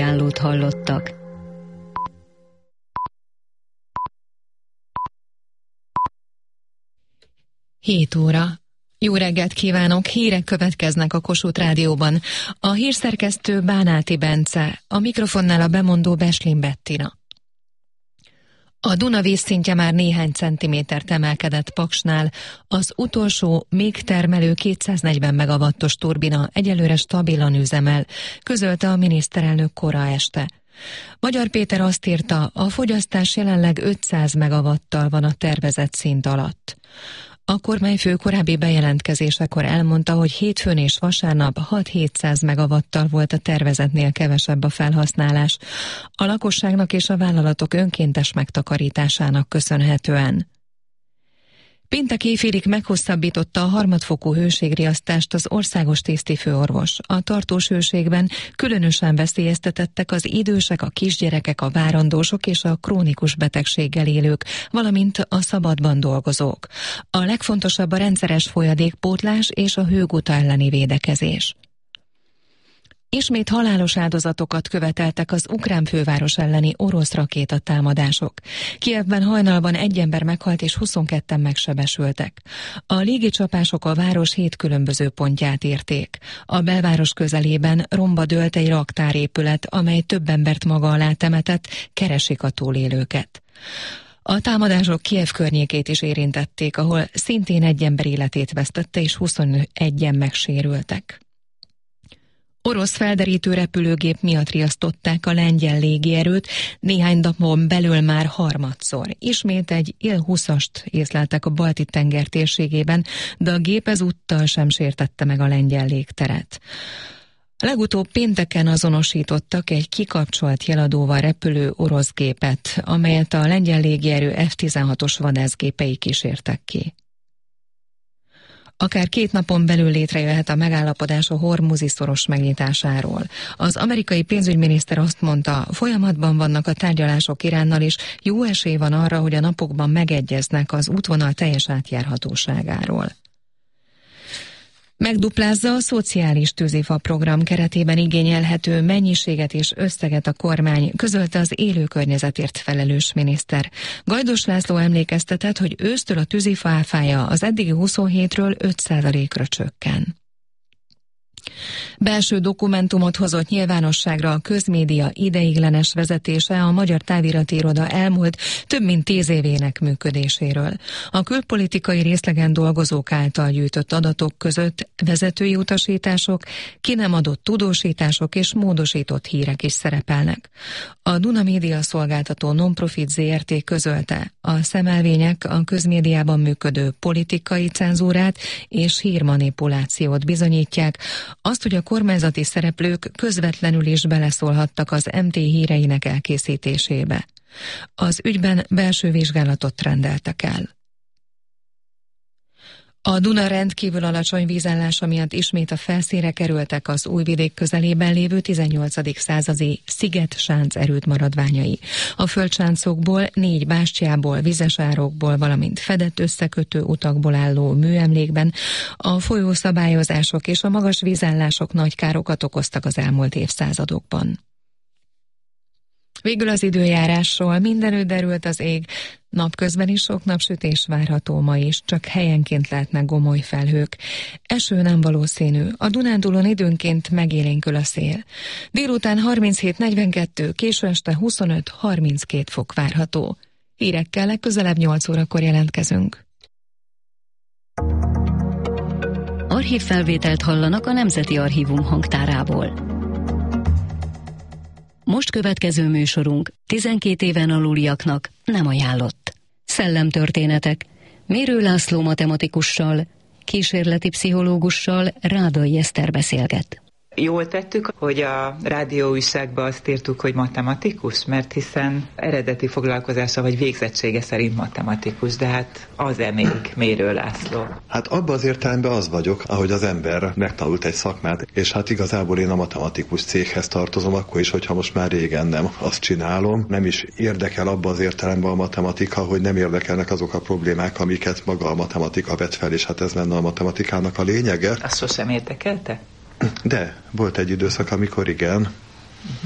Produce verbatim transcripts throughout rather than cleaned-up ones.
ajánlót hallottak. hét óra. Jó reggelt kívánok! Hírek következnek a Kossuth Rádióban. A hírszerkesztő Bánáti Bence, a mikrofonnál a bemondó Beslin Bettina. A Duna vízszintje már néhány centimétert emelkedett Paksnál. Az utolsó, még termelő kétszáznegyven megawattos turbina egyelőre stabilan üzemel, közölte a miniszterelnök kora este. Magyar Péter azt írta, a fogyasztás jelenleg ötszáz megawattal van a tervezett szint alatt. A kormányfő korábbi bejelentkezésekor elmondta, hogy hétfőn és vasárnap hat-hétszáz megawattal volt a tervezetnél kevesebb a felhasználás, a lakosságnak és a vállalatok önkéntes megtakarításának köszönhetően. Péntek éjfélig meghosszabbította a harmadfokú hőségriasztást az országos tisztifőorvos. A tartós hőségben különösen veszélyeztetettek az idősek, a kisgyerekek, a várandósok és a krónikus betegséggel élők, valamint a szabadban dolgozók. A legfontosabb a rendszeres folyadékpótlás és a hőguta elleni védekezés. Ismét halálos áldozatokat követeltek az ukrán főváros elleni orosz rakétatámadások. Kijevben hajnalban egy ember meghalt és huszonketten megsebesültek. A légicsapások a város hét különböző pontját érték. A belváros közelében romba dőlt egy raktárépület, amely több embert maga alá temetett, keresik a túlélőket. A támadások Kijev környékét is érintették, ahol szintén egy ember életét vesztette és huszonegyen megsérültek. Orosz felderítő repülőgép miatt riasztották a lengyel légierőt, néhány napon belül már harmadszor. Ismét egy Il húszast észleltek a Balti-tenger térségében, de a gép ezúttal sem sértette meg a lengyel légteret. Legutóbb pénteken azonosítottak egy kikapcsolt jeladóval repülő orosz gépet, amelyet a lengyel légierő F tizenhatos vadászgépei kísértek ki. Akár két napon belül létrejöhet a megállapodás a hormuzi szoros megnyitásáról. Az amerikai pénzügyminiszter azt mondta, folyamatban vannak a tárgyalások Iránnal, és jó esély van arra, hogy a napokban megegyeznek az útvonal teljes átjárhatóságáról. Megduplázza a szociális tűzifa program keretében igényelhető mennyiséget és összeget a kormány, közölte az élő környezetért felelős miniszter. Gajdos László emlékeztetett, hogy ősztől a tűzifa áfája az eddigi huszonhétről öt százalékra csökken. Belső dokumentumot hozott nyilvánosságra a közmédia ideiglenes vezetése a Magyar Távirati Iroda elmúlt több mint tíz évének működéséről. A külpolitikai részlegen dolgozók által gyűjtött adatok között vezetői utasítások, ki nem adott tudósítások és módosított hírek is szerepelnek. A Duna Média Szolgáltató Nonprofit zé er té közölte, a szemelvények a közmédiában működő politikai cenzúrát és hírmanipulációt bizonyítják, azt, hogy a kormányzati szereplők közvetlenül is beleszólhattak az em té híreinek elkészítésébe. Az ügyben belső vizsgálatot rendeltek el. A Duna rendkívül alacsony vízállása miatt ismét a felszínre kerültek az Újvidék közelében lévő tizennyolcadik századi sziget-sánc erőd maradványai. A földsáncokból, négy bástyából, vizesárokból, valamint fedett összekötő utakból álló műemlékben a folyószabályozások és a magas vízállások nagy károkat okoztak az elmúlt évszázadokban. Végül az időjárásról: mindenütt derült az ég, napközben is sok napsütés várható ma is, csak helyenként lehetnek gomoly felhők. Eső nem valószínű, a Dunántúlon időnként megélénkül a szél. Délután harminchét negyvenkettő, késő este huszonöt harminckét fok várható. Hírekkel legközelebb nyolc órakor jelentkezünk. Archívfelvételt hallanak a Nemzeti Archívum hangtárából. Most következő műsorunk tizenkét éven aluliaknak nem ajánlott. Szellemtörténetek. Mérő László matematikussal, kísérleti pszichológussal, Rádai Eszter beszélget. Jól tettük, hogy a rádióújságban azt írtuk, hogy matematikus, mert hiszen eredeti foglalkozása vagy végzettsége szerint matematikus, de hát az-e még Mérő László? Hát abban az értelemben az vagyok, ahogy az ember megtanult egy szakmát, és hát igazából én a matematikus céghez tartozom, akkor is, hogyha most már régen nem azt csinálom. Nem is érdekel abban az értelemben a matematika, hogy nem érdekelnek azok a problémák, amiket maga a matematika vet fel, és hát ez lenne a matematikának a lényege. Azt sosem érdekelte? De volt egy időszak, amikor igen. Uh-huh.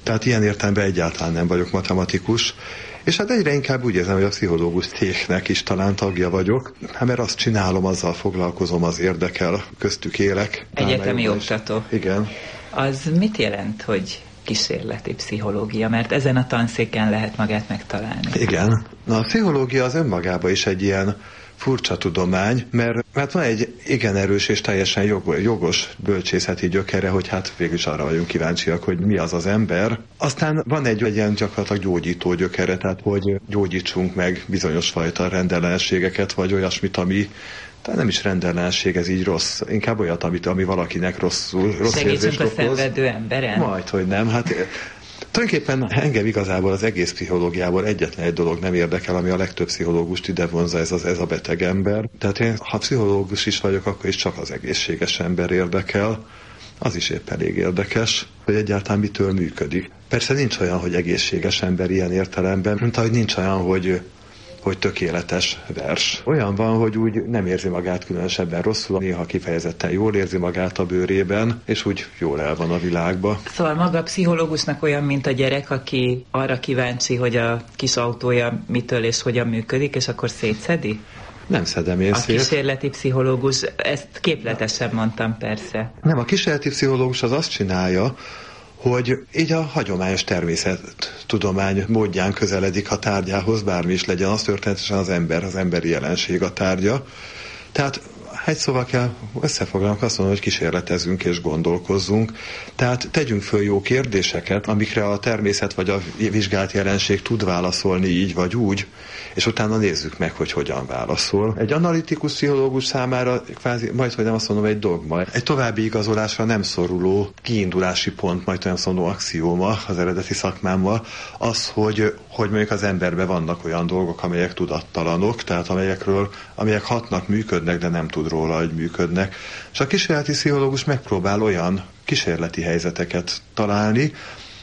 Tehát ilyen értelemben egyáltalán nem vagyok matematikus, és hát egyre inkább úgy érzem, hogy a pszichológus cégnek is talán tagja vagyok, hát mert azt csinálom, azzal foglalkozom, az érdekel, köztük élek. Egyetemi oktató. Igen. Az mit jelent, hogy kísérleti pszichológia, mert ezen a tanszéken lehet magát megtalálni? Igen. Na, a pszichológia az önmagában is egy ilyen furcsa tudomány, mert, mert van egy igen erős és teljesen jogos bölcsészeti gyökere, hogy hát végülis arra vagyunk kíváncsiak, hogy mi az az ember. Aztán van egy, egy ilyen gyakorlatilag gyógyító gyökere, tehát hogy gyógyítsunk meg bizonyos fajta rendellenességeket, vagy olyasmit, ami tehát nem is rendellenesség, ez így rossz, inkább olyat, amit, ami valakinek rosszul, rossz érzést okoz. Segítsünk a szenvedő emberen? Majd, hogy nem, hát tulajdonképpen engem igazából az egész pszichológiából egyetlen egy dolog nem érdekel, ami a legtöbb pszichológust ide vonza, ez, az, ez a beteg ember. Tehát én, ha pszichológus is vagyok, akkor is csak az egészséges ember érdekel. Az is épp elég érdekes, hogy egyáltalán mitől működik. Persze nincs olyan, hogy egészséges ember ilyen értelemben, mint ahogy nincs olyan, hogy hogy tökéletes vers. Olyan van, hogy úgy nem érzi magát különösebben rosszul, néha kifejezetten jól érzi magát a bőrében, és úgy jól el van a világba. Szóval maga a pszichológusnak olyan, mint a gyerek, aki arra kíváncsi, hogy a kis autója mitől és hogyan működik, és akkor szétszedi? Nem szedem én a szét. A kísérleti pszichológus, ezt képletesen mondtam persze. Nem, a kísérleti pszichológus az azt csinálja, hogy így a hagyományos természettudomány módján közeledik a tárgyához, bármi is legyen, az történetesen az ember, az emberi jelenség a tárgya. Tehát egy szóval kell összefoglalnunk, azt mondom, hogy kísérletezünk és gondolkozzunk. Tehát tegyünk föl jó kérdéseket, amikre a természet vagy a vizsgált jelenség tud válaszolni így vagy úgy, és utána nézzük meg, hogy hogyan válaszol. Egy analitikus pszichológus számára kvázi, majd hogy nem azt mondom, egy dogma. Egy további igazolásra nem szoruló kiindulási pont, majd olyan mondom, axióma az eredeti szakmámmal, az, hogy, hogy mondjuk az emberben vannak olyan dolgok, amelyek tudattalanok, tehát amelyekről, amelyek hatnak, működnek, de nem tud róla, hogy működnek. És a kísérleti pszichológus megpróbál olyan kísérleti helyzeteket találni,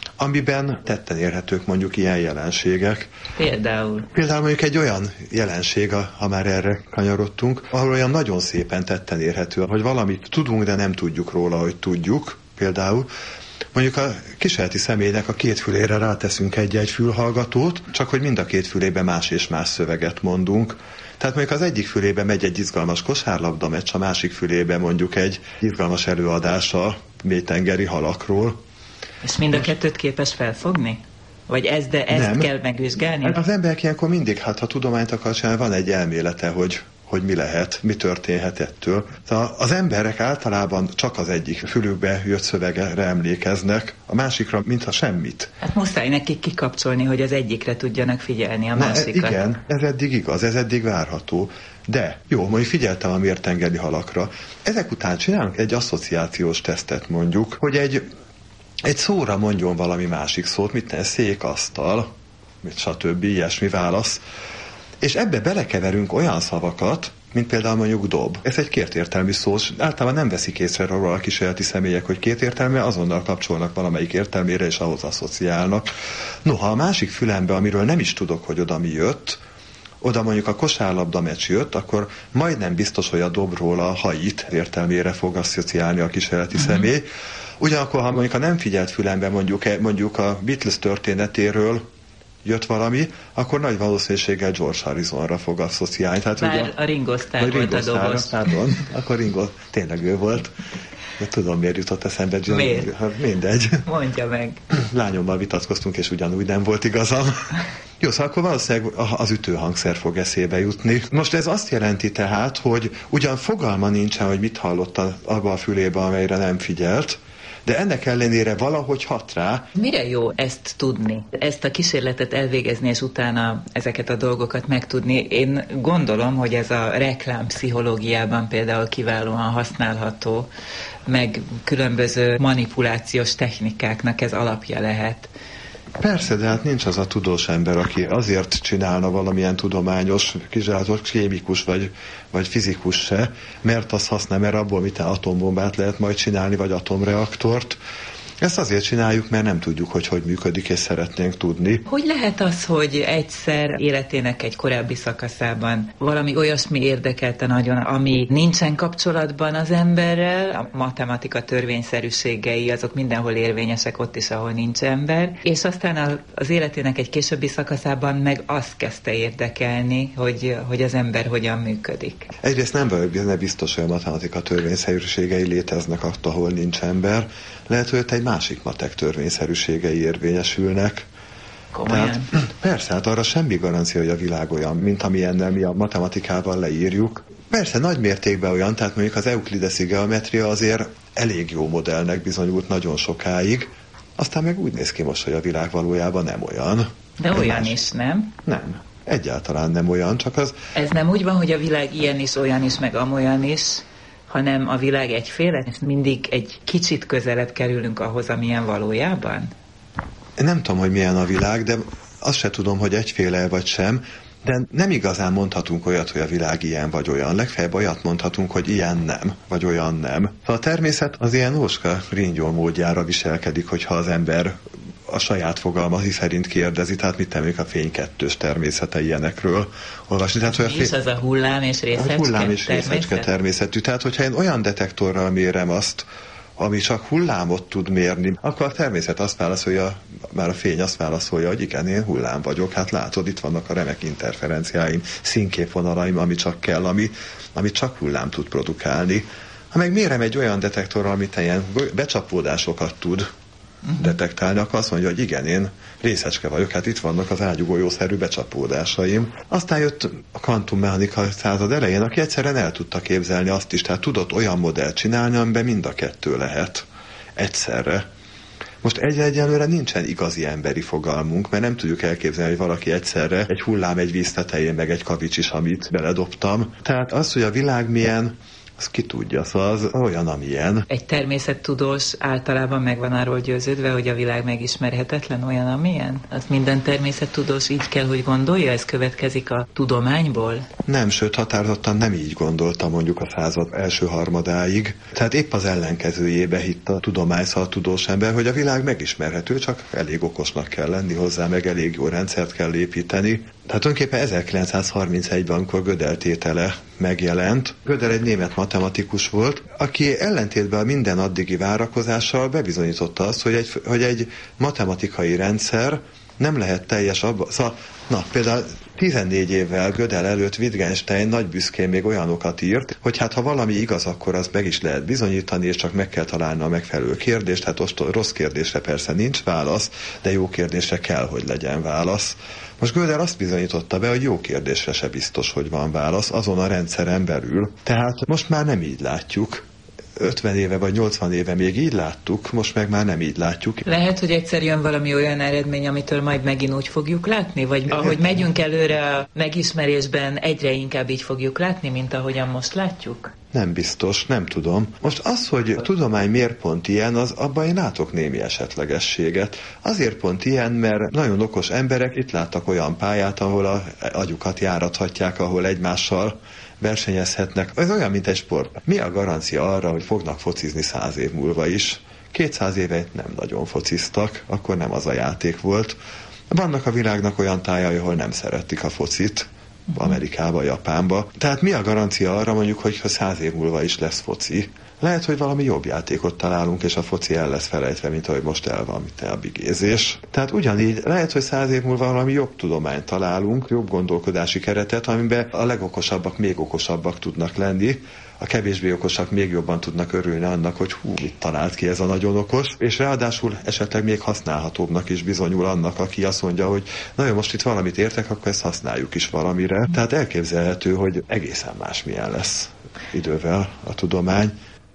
amiben tetten érhetők mondjuk ilyen jelenségek. Például? Például mondjuk egy olyan jelenség, ha már erre kanyarodtunk, ahol olyan nagyon szépen tetten érhető, hogy valamit tudunk, de nem tudjuk róla, hogy tudjuk. Például mondjuk a kísérleti személynek a két fülére ráteszünk egy-egy fülhallgatót, csak hogy mind a két fülébe más és más szöveget mondunk. Tehát mondjuk az egyik fülébe megy egy izgalmas kosárlabda meccs, a másik fülébe mondjuk egy izgalmas előadás a mélytengeri halakról. És mind a kettőt képes felfogni? Vagy ez, de ezt nem kell megvizsgálni? Hát az emberek ilyenkor mindig, hát ha tudományt akar csinálni, van egy elmélete, hogy, hogy mi lehet, mi történhet ettől. Tehát az emberek általában csak az egyik fülükbe jött szövegre emlékeznek, a másikra mintha semmit. Hát muszáj nekik kikapcsolni, hogy az egyikre tudjanak figyelni, a Na, másikat. Igen, ez eddig igaz, ez eddig várható. De jó, mondjuk figyeltem a mélytengeri halakra. Ezek után csinálunk egy asszociációs tesztet mondjuk, hogy egy Egy szóra mondjon valami másik szót, mit tenni, szék, asztal, mit stb. Ilyesmi válasz. És ebbe belekeverünk olyan szavakat, mint például mondjuk dob. Ez egy kétértelmű szó, és általában nem veszik észre róla a kísérleti személyek, hogy kétértelmű, azonnal kapcsolnak valamelyik értelmére, és ahhoz asszociálnak. Noha a másik fülembe, amiről nem is tudok, hogy oda mi jött, oda mondjuk a kosárlabda meccs jött, akkor majdnem biztos, hogy a dobról a hajit értelmére fog asszociálni a kísérleti uh-huh. személy. Ugyanakkor, ha mondjuk a nem figyelt fülembe mondjuk, mondjuk a Beatles történetéről jött valami, akkor nagy valószínűséggel George Harrisonra fog asszociálni. Tehát, Bár ugye, a Ringo Starr volt a dobos. Pardon, akkor Ringo tényleg ő volt. De tudom, miért jutott eszembe. Miért? Hát mindegy. Mondja meg. Lányommal vitatkoztunk, és ugyanúgy nem volt igazam. Jó, szóval akkor valószínűleg az ütőhangszer fog eszébe jutni. Most ez azt jelenti tehát, hogy ugyan fogalma nincsen, hogy mit hallott abba a fülébe, amelyre nem figyelt, de ennek ellenére valahogy hat rá. Mire jó ezt tudni? Ezt a kísérletet elvégezni, és utána ezeket a dolgokat megtudni? Én gondolom, hogy ez a reklámpszichológiában például kiválóan használható, meg különböző manipulációs technikáknak ez alapja lehet. Persze, de hát nincs az a tudós ember, aki azért csinálna valamilyen tudományos, kizsálatos kémikus vagy, vagy fizikus se, mert azt használ, mert abból mit atombombát lehet majd csinálni, vagy atomreaktort, Ezt azért csináljuk, mert nem tudjuk, hogy hogy működik, és szeretnénk tudni. Hogy lehet az, hogy egyszer életének egy korábbi szakaszában valami olyasmi érdekelte nagyon, ami nincsen kapcsolatban az emberrel, a matematika törvényszerűségei azok mindenhol érvényesek, ott is, ahol nincs ember, és aztán az életének egy későbbi szakaszában meg azt kezdte érdekelni, hogy, hogy az ember hogyan működik. Egyrészt nem vagyok benne biztos, hogy a matematika törvényszerűségei léteznek ott, ahol nincs ember. Lehet, hogy egy másik matek törvényszerűségei érvényesülnek. Komolyan? Tehát, persze, hát arra semmi garancia, hogy a világ olyan, mint amilyennel mi a matematikával leírjuk. Persze, nagy mértékben olyan, tehát mondjuk az euklideszi geometria azért elég jó modellnek bizonyult nagyon sokáig, aztán meg úgy néz ki most, hogy a világ valójában nem olyan. De olyan más... is, nem? Nem. Egyáltalán nem olyan, csak az... Ez nem úgy van, hogy a világ ilyen is, olyan is, meg amolyan is, hanem a világ egyféle, és mindig egy kicsit közelebb kerülünk ahhoz, amilyen valójában? Én nem tudom, hogy milyen a világ, de azt se tudom, hogy egyféle vagy sem, de nem igazán mondhatunk olyat, hogy a világ ilyen vagy olyan. Legfeljebb olyat mondhatunk, hogy ilyen nem, vagy olyan nem. A természet az ilyen óska ringyó módjára viselkedik, hogyha az ember a saját fogalmai szerint kérdezi, tehát mit tennék a fény kettős természete ilyenekről olvasni. Tehát, hogy a fény... És az a hullám és részecske, hullám és részecske természetű. Tehát, hogyha én olyan detektorral mérem azt, ami csak hullámot tud mérni, akkor a természet azt válaszolja, már a fény azt válaszolja, hogy igen, én hullám vagyok, hát látod, itt vannak a remek interferenciáim, színképvonalaim, ami csak kell, ami, ami csak hullám tud produkálni. Ha meg mérem egy olyan detektorral, amit ilyen becsapódásokat tud detektálni, akkor azt mondja, hogy igen, én részecske vagyok, hát itt vannak az ágyúgolyószerű becsapódásaim. Aztán jött a kvantummechanika század elején, aki egyszerűen el tudta képzelni azt is, tehát tudott olyan modellt csinálni, amiben mind a kettő lehet egyszerre. Most egyelőre nincsen igazi emberi fogalmunk, mert nem tudjuk elképzelni, hogy valaki egyszerre egy hullám egy víz tetején, meg egy kavics is, amit beledobtam. Tehát az, hogy a világ milyen, az ki tudja, szóval az olyan, amilyen. Egy természettudós általában meg van arról győződve, hogy a világ megismerhetetlen, olyan, amilyen? Az minden természettudós így kell, hogy gondolja? Ez következik a tudományból? Nem, sőt, határozottan nem így gondolta mondjuk a század első harmadáig. Tehát épp az ellenkezőjébe hitt a tudomány, szóval a tudós ember, hogy a világ megismerhető, csak elég okosnak kell lenni hozzá, meg elég jó rendszert kell építeni. Tehát tulajdonképpen ezerkilencszázharmincegyben, amikor Gödel tétele megjelent, Gödel egy német matematikus volt, aki ellentétben a minden addigi várakozással bebizonyította azt, hogy egy, hogy egy matematikai rendszer nem lehet teljes abban. Szóval, na, például tizennégy évvel Gödel előtt Wittgenstein nagy büszkén még olyanokat írt, hogy hát ha valami igaz, akkor azt meg is lehet bizonyítani, és csak meg kell találni a megfelelő kérdést. Hát ostól, rossz kérdésre persze nincs válasz, de jó kérdésre kell, hogy legyen válasz. Most Gödel azt bizonyította be, hogy jó kérdésre se biztos, hogy van válasz azon a rendszeren belül. Tehát most már nem így látjuk. ötven éve vagy nyolcvan éve még így láttuk, most meg már nem így látjuk. Lehet, hogy egyszer jön valami olyan eredmény, amitől majd megint úgy fogjuk látni? Vagy ahogy megyünk előre a megismerésben, egyre inkább így fogjuk látni, mint ahogyan most látjuk? Nem biztos, nem tudom. Most az, hogy a tudomány miért pont ilyen, az abban én látok némi esetlegességet. Azért pont ilyen, mert nagyon okos emberek itt láttak olyan pályát, ahol a agyukat járathatják, ahol egymással versenyezhetnek. Ez olyan, mint egy sport. Mi a garancia arra, hogy fognak focizni száz év múlva is? kétszáz éve nem nagyon fociztak, akkor nem az a játék volt. Vannak a világnak olyan tájai, ahol nem szeretik a focit, Amerikába, Japánba. Tehát mi a garancia arra mondjuk, hogy ha száz év múlva is lesz foci? Lehet, hogy valami jobb játékot találunk, és a foci el lesz felejtve, mint ahogy most el van, mint a bigézés. Tehát ugyanígy lehet, hogy száz év múlva valami jobb tudományt találunk, jobb gondolkodási keretet, amiben a legokosabbak még okosabbak tudnak lenni, a kevésbé okosak még jobban tudnak örülni annak, hogy hú, mit talált ki ez a nagyon okos, és ráadásul esetleg még használhatóbbnak is bizonyul annak, aki azt mondja, hogy na jó, most itt valamit értek, akkor ezt használjuk is valamire. Tehát elképzelhető, hogy egészen másmilyen lesz idővel a tudomány.